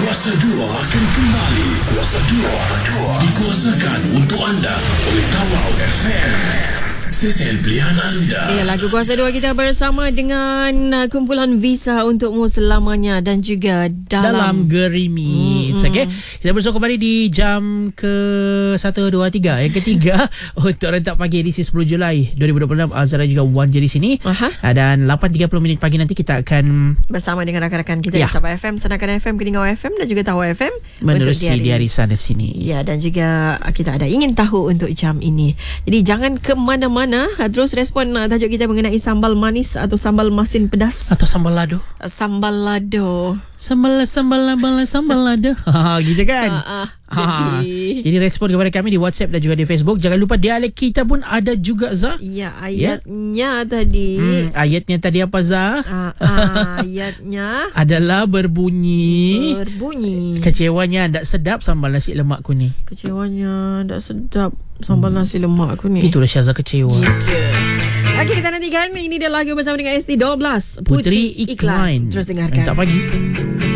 Kuasa 2 akan kembali. Kuasa 2 dikuasakan untuk anda oleh Tawau FM. Stesen pilihan anda. Ya, lagu Kuasa 2 kita bersama dengan kumpulan Visa Untukmu Selamanya dan juga Dalam Gerimis. Okay, kita bersama kembali di jam ke 1, 2, 3 yang ketiga untuk rentak pagi edisi 10 Julai 2026. Azhar juga Wan jadi sini. Dan 8.30 minit pagi nanti kita akan bersama dengan rakan-rakan kita di Sabah FM, Senakan FM, Keningau FM dan juga Tawau FM menerusi di hari sana sini. Ya, dan juga kita ada ingin tahu untuk jam ini. Jadi jangan ke mana-mana, terus respon tajuk kita mengenai sambal manis atau sambal masin pedas atau sambal lado. Sambal lado. Sambal lado. Gitu kan? Jadi respon kepada kami di WhatsApp dan juga di Facebook. Jangan lupa dialek kita pun ada juga, Zah. Ya, ayatnya tadi. Ayatnya tadi apa, Zah? Ayatnya adalah berbunyi. Kecewanya tak sedap sambal nasi lemak ku ni. Kecewanya tak sedap sambal nasi lemak aku ni. Itulah Syazah kecewa. Okey, kita nantikan. Ini dia lagu bersama dengan ST12 Putri Iklan. Terus dengarkan. Tak pagi.